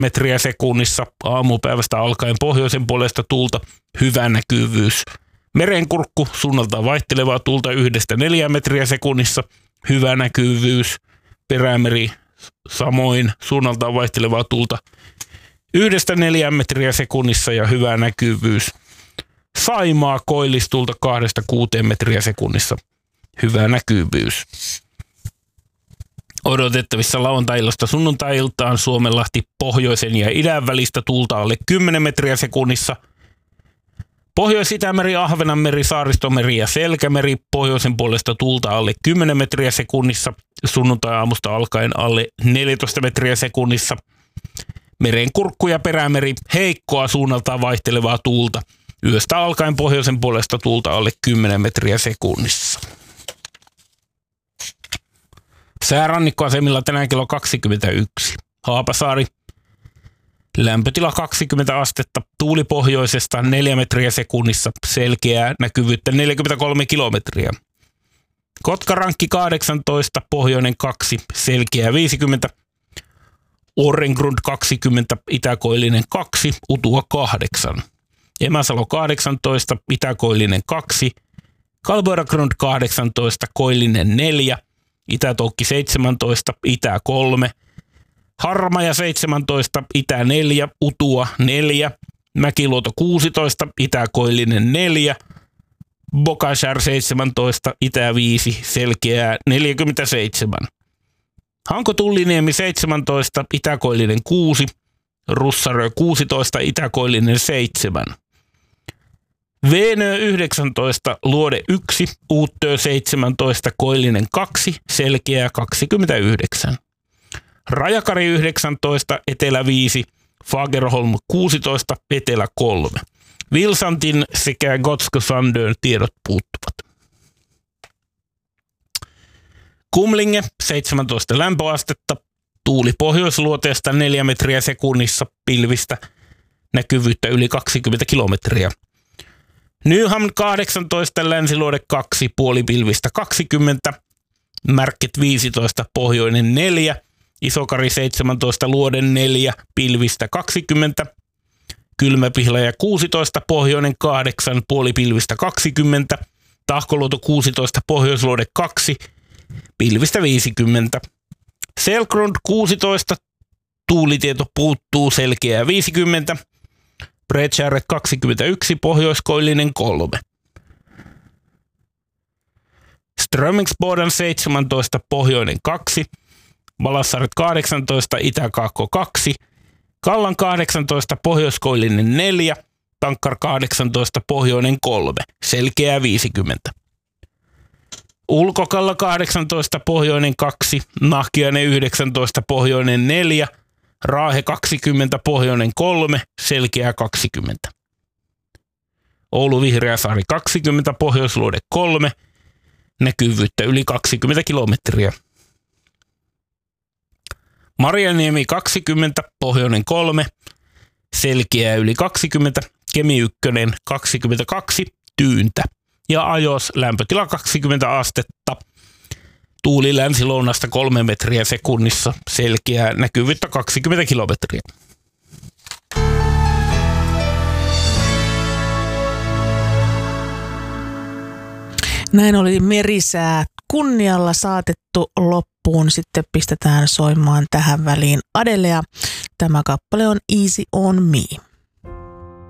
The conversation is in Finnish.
metriä sekunnissa. Aamupäivästä alkaen pohjoisen puolesta tuulta, hyvä näkyvyys. Merenkurkku, suunnaltaan vaihtelevaa tuulta 1-4 metriä sekunnissa, hyvä näkyvyys. Perämeri, samoin suunnaltaan vaihtelevaa tuulta 1-4 metriä sekunnissa ja hyvä näkyvyys. Saimaa, koillistulta 2-6 metriä sekunnissa, hyvä näkyvyys. Odotettavissa lauantai-illasta sunnuntai-iltaan Suomenlahti pohjoisen ja idän välistä tuulta alle 10 metriä sekunnissa. Pohjois-Itämeri, Ahvenanmeri, Saaristomeri ja Selkämeri pohjoisen puolesta tuulta alle 10 metriä sekunnissa. Sunnuntai-aamusta alkaen alle 14 metriä sekunnissa. Merenkurkku ja Perämeri heikkoa suunnaltaan vaihtelevaa tuulta. Yöstä alkaen pohjoisen puolesta tuulta alle 10 metriä sekunnissa. Säärannikkoasemilla tänään kello 21. Haapasaari, lämpötila 20 astetta, tuuli pohjoisesta 4 metriä sekunnissa, selkeää näkyvyyttä 43 kilometriä. Kotkarankki 18, pohjoinen 2, selkeää 50. Orrengrund 20, itäkoillinen 2, utua 8. Emäsalo 18, itäkoillinen 2, Kalvoiragrund 18, koillinen 4, Itä-Toukki 17, itä 3, Harmaja 17, itä 4, Utua 4, Mäkiluoto 16, itäkoillinen 4, Bokashär 17, itä 5, selkeää 47. Hanko-Tulliniemi 17, itäkoillinen 6, Russarö 16, itäkoillinen 7. Veenö 19, Luode 1, Uuttöö 17, koillinen 2, selkeää 29. Rajakari 19, etelä 5, Fagerholm 16, etelä 3. Vilsantin sekä Gotska Sandön tiedot puuttuvat. Kumlinge 17 lämpöastetta, tuuli pohjoisluoteesta 4 metriä sekunnissa, pilvistä, näkyvyyttä yli 20 kilometriä. Nyhamn 18, Länsiluode 2, puolipilvistä 20, Märket 15, pohjoinen 4, Isokari 17, Luode 4, pilvistä 20, Kylmäpihlaja 16, pohjoinen 8, puolipilvistä 20, Tahkoluoto 16, pohjoisluode 2, pilvistä 50. Selkrund 16, tuulitieto puuttuu, selkeää 50. Bredtjärvet 21, pohjoiskoillinen 3. Strömingsboden 17, pohjoinen 2. Valassaaret 18, itäkaakko 2. Kallan 18, pohjoiskoillinen 4. Tankkar 18, pohjoinen 3. Selkeää 50. Ulkokalla 18, pohjoinen 2. Nahkiainen 19, pohjoinen 4. Raahe 20, pohjoinen 3, selkeää 20. Oulu Vihreäsaari 20, pohjoisluode 3, näkyvyyttä yli 20 kilometriä. Marjaniemi 20, pohjoinen 3, selkeää yli 20, Kemi 1, 22, tyyntä. Ja Ajos lämpötila 20 astetta. Tuuli länsilounasta 3 metriä sekunnissa, selkeää näkyvyyttä 20 kilometriä. Näin oli merisää kunnialla saatettu loppuun. Sitten pistetään soimaan tähän väliin Adelea. Tämä kappale on Easy on Me.